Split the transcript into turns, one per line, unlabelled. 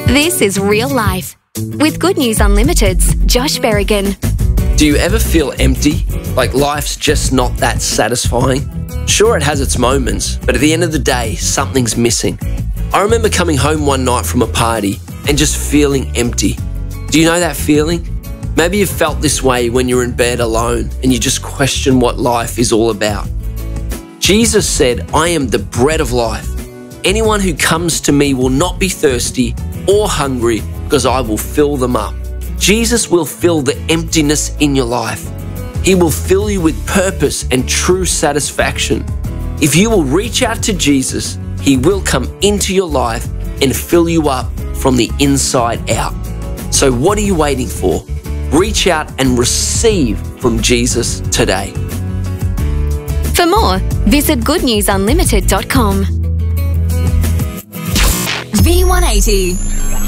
This is Real Life with Good News Unlimited's Josh Berrigan.
Do you ever feel empty? Like life's just not that satisfying? Sure, it has its moments, but at the end of the day, something's missing. I remember coming home one night from a party and just feeling empty. Do you know that feeling? Maybe you've felt this way when you're in bed alone and you just question what life is all about. Jesus said, "I am the bread of life. Anyone who comes to me will not be thirsty or hungry, because I will fill them up." Jesus will fill the emptiness in your life. He will fill you with purpose and true satisfaction. If you will reach out to Jesus, He will come into your life and fill you up from the inside out. So what are you waiting for? Reach out and receive from Jesus today.
For more, visit goodnewsunlimited.com.
V180.